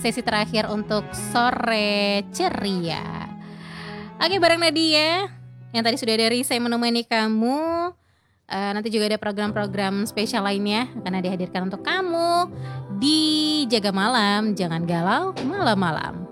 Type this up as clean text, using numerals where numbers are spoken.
sesi terakhir untuk sore ceria. Oke, bareng Nadia yang tadi sudah dari saya menemani kamu. Nanti juga ada program-program spesial lainnya akan dihadirkan untuk kamu di Jaga Malam. Jangan galau malam-malam.